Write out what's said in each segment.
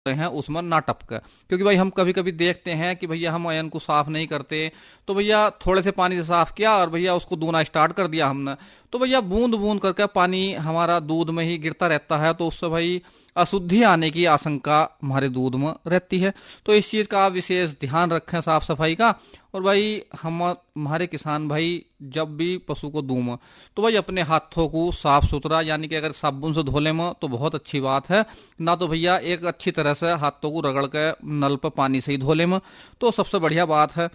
हैं उसमें ना टपके। क्योंकि भाई हम कभी कभी देखते हैं कि भैया हम अयन को साफ नहीं करते, तो भैया थोड़े से पानी से साफ किया और भैया उसको दूना स्टार्ट कर दिया हमने, तो भैया बूंद बूंद करके पानी हमारा दूध में ही गिरता रहता है, तो उससे भाई अशुद्धि आने की आशंका हमारे दूध में रहती है। तो इस चीज का आप विशेष ध्यान रखें साफ सफाई का। और भाई हम हमारे किसान भाई जब भी पशु को दूं तो भाई अपने हाथों को साफ सुथरा, यानी कि अगर साबुन से धो ले तो बहुत अच्छी बात है, ना तो भैया एक अच्छी तरह से हाथों को रगड़ के नल पर पानी से ही धो ले तो सबसे बढ़िया बात है।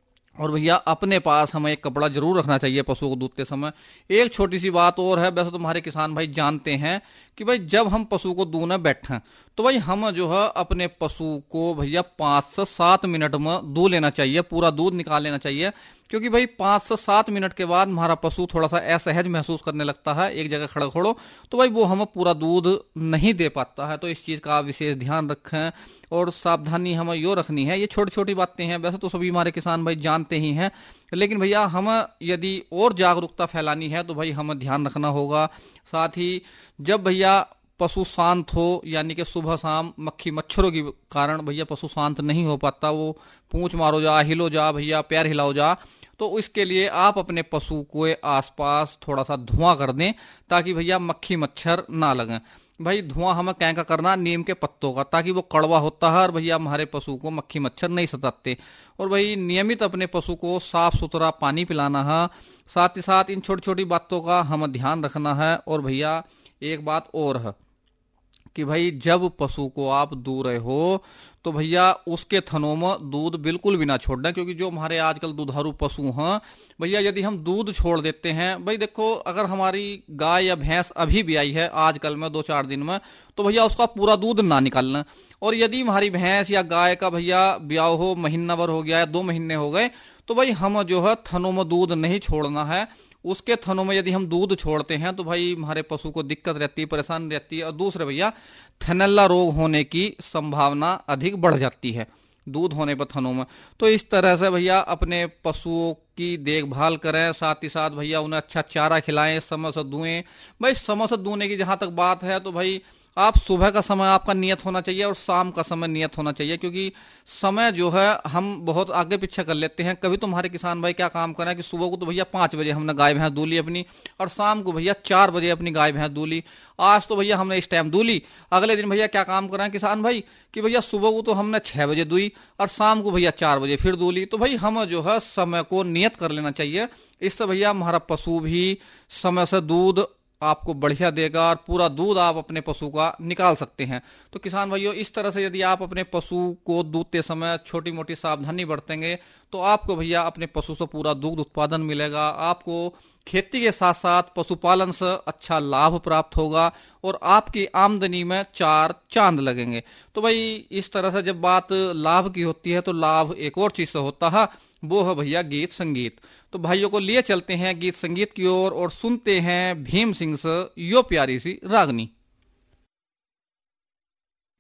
और भैया अपने पास हमें एक कपड़ा जरूर रखना चाहिए पशु को दूधते समय। एक छोटी सी बात और है, वैसे तो हमारे किसान भाई जानते हैं कि भाई जब हम पशु को दूने बैठे तो भाई हम जो है अपने पशु को भैया 5 से 7 मिनट में दूध लेना चाहिए, पूरा दूध निकाल लेना चाहिए। क्योंकि भाई 5 से 7 मिनट के बाद हमारा पशु थोड़ा सा असहज महसूस करने लगता है, एक जगह खड़ा खड़ो, तो भाई वो हमें पूरा दूध नहीं दे पाता है। तो इस चीज का आप विशेष ध्यान रखें और सावधानी हमें यो रखनी है। ये छोटी छोटी बातें हैं, वैसे तो सभी हमारे किसान भाई जानते ही हैं, लेकिन भैया हम यदि और जागरूकता फैलानी है तो भाई हमें ध्यान रखना होगा। साथ ही जब भैया पशु शांत हो, यानी कि सुबह शाम मक्खी मच्छरों के कारण भैया पशु शांत नहीं हो पाता, वो पूंछ मारो जा, हिलो जा भैया, पैर हिलाओ जा, तो इसके लिए आप अपने पशु के आसपास थोड़ा सा धुआं कर दें ताकि भैया मक्खी मच्छर ना लगें। भाई धुआं हमें क्या का करना, नीम के पत्तों का, ताकि वो कड़वा होता है और भैया हमारे पशु को मक्खी मच्छर नहीं सताते। और भाई नियमित अपने पशु को साफ सुथरा पानी पिलाना है। साथ ही साथ इन छोटी छोटी बातों का हमें ध्यान रखना है। और भैया एक बात और है कि भाई जब पशु को आप दूह रहे हो तो भैया उसके थनों में दूध बिल्कुल भी ना छोड़ना। क्योंकि जो हमारे आजकल दुधारू पशु हैं भैया, यदि हम दूध छोड़ देते हैं, भाई देखो अगर हमारी गाय या भैंस अभी भी आई है आजकल में 2-4 दिन में, तो भैया उसका पूरा दूध ना निकालना। और यदि हमारी भैंस या गाय का भैया ब्याह हो, महीना भर हो गया या 2 महीने हो गए, तो भाई हम जो है थनों में दूध नहीं छोड़ना है। उसके थनों में यदि हम दूध छोड़ते हैं तो भाई हमारे पशु को दिक्कत रहती है, परेशान रहती है। और दूसरे भैया थनल्ला रोग होने की संभावना अधिक बढ़ जाती है दूध होने पर थनों में। तो इस तरह से भैया अपने पशुओं की देखभाल करें, साथ ही साथ भैया उन्हें अच्छा चारा खिलाएं, समय से दुएं। भाई समय से दूने की जहां तक बात है तो भाई आप सुबह का समय आपका नियत होना चाहिए और शाम का समय नियत होना चाहिए। क्योंकि समय जो है हम बहुत आगे पीछे कर लेते हैं। कभी तो हमारे किसान भाई क्या काम करें कि सुबह को तो भैया 5 बजे हमने गाय भैंस दूली अपनी, और शाम को भैया 4 बजे अपनी गाय भैंस दूली। आज तो भैया हमने इस टाइम दूली, अगले दिन भैया क्या काम करें किसान भाई कि भैया सुबह को तो हमने 6 बजे दुई और शाम को भैया 4 बजे फिर दूली। तो भाई हम जो है समय को नियत कर लेना चाहिए। इससे भैया हमारा पशु भी समय से दूध आपको बढ़िया देगा और पूरा दूध आप अपने पशु का निकाल सकते हैं। तो किसान भाइयों, इस तरह से यदि आप अपने पशु को दूधते समय छोटी मोटी सावधानी बरतेंगे तो आपको भैया अपने पशु से पूरा दूध उत्पादन मिलेगा। आपको खेती के साथ साथ पशुपालन से अच्छा लाभ प्राप्त होगा और आपकी आमदनी में 4 चांद लगेंगे। तो भाई इस तरह से जब बात लाभ की होती है तो लाभ एक और चीज से होता है, वो है भैया गीत संगीत। तो भाइयों को लिए चलते हैं गीत संगीत की ओर और सुनते हैं भीम सिंह से यो प्यारी सी रागनी।